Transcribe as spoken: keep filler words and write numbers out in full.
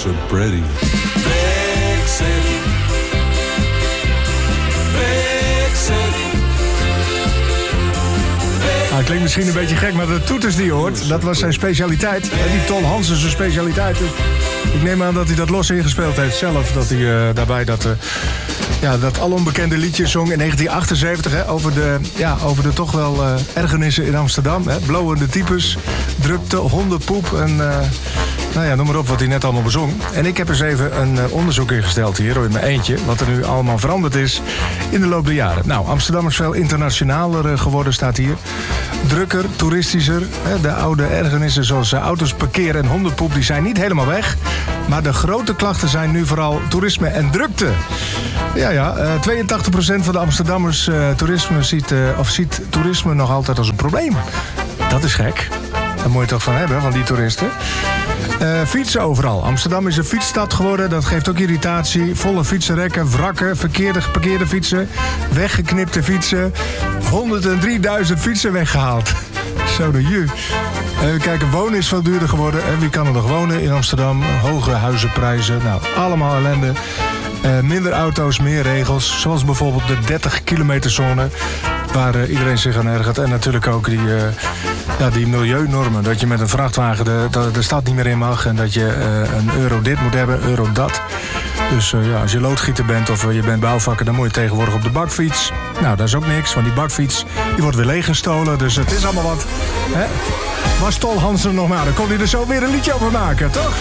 so pretty. Big city. Big city. Ah, het klinkt misschien een beetje gek, maar de toeters die je hoort, dat was zijn specialiteit. Hè, die Ton Hansen zijn specialiteit. Dus ik neem aan dat hij dat los ingespeeld heeft zelf. Dat hij uh, daarbij dat, uh, ja, dat alonbekende liedje zong in negentien achtenzeventig. Hè, over, de, ja, over de toch wel uh, ergernissen in Amsterdam. Hè, blowende types, drukte, hondenpoep en... Uh, Nou ja, noem maar op wat hij net allemaal bezong. En ik heb eens even een uh, onderzoek ingesteld hier, in mijn eentje... wat er nu allemaal veranderd is in de loop der jaren. Nou, Amsterdam is veel internationaler uh, geworden, staat hier. Drukker, toeristischer. Hè, de oude ergernissen zoals uh, auto's, parkeren en hondenpoep... die zijn niet helemaal weg. Maar de grote klachten zijn nu vooral toerisme en drukte. Ja, ja, uh, tweeëntachtig procent van de Amsterdammers uh, toerisme ziet, uh, of ziet toerisme nog altijd als een probleem. Dat is gek. Daar moet je toch van hebben, van die toeristen. Uh, fietsen overal. Amsterdam is een fietsstad geworden. Dat geeft ook irritatie. Volle fietsenrekken, wrakken, verkeerde geparkeerde fietsen... weggeknipte fietsen. honderddrieduizend fietsen weggehaald. Zo de ju. Uh, kijken, wonen is veel duurder geworden. Uh, wie kan er nog wonen in Amsterdam? Hoge huizenprijzen. Nou, allemaal ellende. Uh, minder auto's, meer regels. Zoals bijvoorbeeld de dertig kilometer zone... waar uh, iedereen zich aan ergert. En natuurlijk ook die, uh, ja, die milieunormen. Dat je met een vrachtwagen de, de, de stad niet meer in mag. En dat je uh, een euro dit moet hebben, een euro dat. Dus uh, ja, als je loodgieter bent of uh, je bent bouwvakker... dan moet je tegenwoordig op de bakfiets. Nou, dat is ook niks, want die bakfiets die wordt weer leeggestolen. Dus het is allemaal wat. Hè? Was Ton Hansen nog maar, dan kon hij er zo weer een liedje over maken, toch?